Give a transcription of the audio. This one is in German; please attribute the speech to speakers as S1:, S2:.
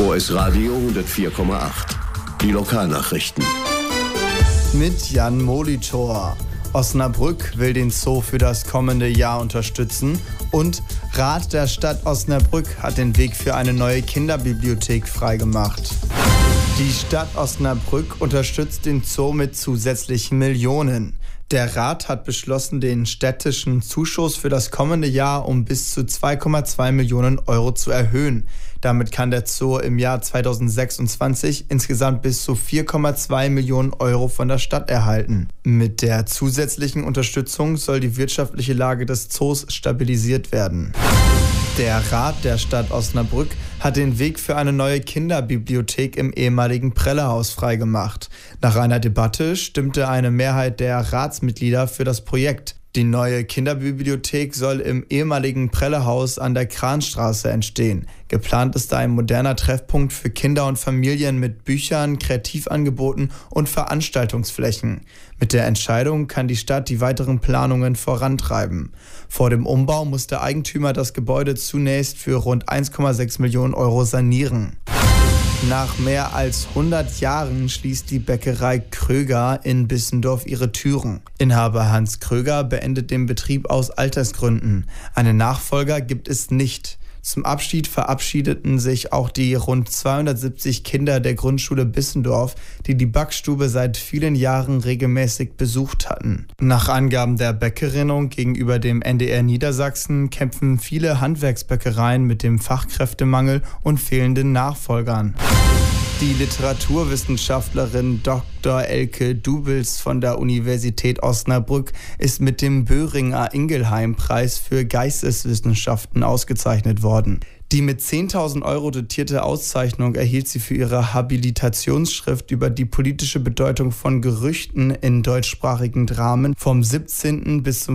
S1: OS Radio 104,8. Die Lokalnachrichten.
S2: Mit Jan Molitor. Osnabrück will den Zoo für das kommende Jahr unterstützen und Rat der Stadt Osnabrück hat den Weg für eine neue Kinderbibliothek freigemacht. Die Stadt Osnabrück unterstützt den Zoo mit zusätzlichen Millionen. Der Rat hat beschlossen, den städtischen Zuschuss für das kommende Jahr um bis zu 2,2 Millionen Euro zu erhöhen. Damit kann der Zoo im Jahr 2026 insgesamt bis zu 4,2 Millionen Euro von der Stadt erhalten. Mit der zusätzlichen Unterstützung soll die wirtschaftliche Lage des Zoos stabilisiert werden. Der Rat der Stadt Osnabrück hat den Weg für eine neue Kinderbibliothek im ehemaligen Prellehaus freigemacht. Nach einer Debatte stimmte eine Mehrheit der Ratsmitglieder für das Projekt. Die neue Kinderbibliothek soll im ehemaligen Prellehaus an der Kranstraße entstehen. Geplant ist da ein moderner Treffpunkt für Kinder und Familien mit Büchern, Kreativangeboten und Veranstaltungsflächen. Mit der Entscheidung kann die Stadt die weiteren Planungen vorantreiben. Vor dem Umbau muss der Eigentümer das Gebäude zunächst für rund 1,6 Millionen Euro sanieren. Nach mehr als 100 Jahren schließt die Bäckerei Kröger in Bissendorf ihre Türen. Inhaber Hans Kröger beendet den Betrieb aus Altersgründen. Einen Nachfolger gibt es nicht. Zum Abschied verabschiedeten sich auch die rund 270 Kinder der Grundschule Bissendorf, die die Backstube seit vielen Jahren regelmäßig besucht hatten. Nach Angaben der Bäckerinnung gegenüber dem NDR Niedersachsen kämpfen viele Handwerksbäckereien mit dem Fachkräftemangel und fehlenden Nachfolgern. Die Literaturwissenschaftlerin Dr. Elke Dubels von der Universität Osnabrück ist mit dem Böhringer-Ingelheim-Preis für Geisteswissenschaften ausgezeichnet worden. Die mit 10.000 Euro dotierte Auszeichnung erhielt sie für ihre Habilitationsschrift über die politische Bedeutung von Gerüchten in deutschsprachigen Dramen vom 17. bis zum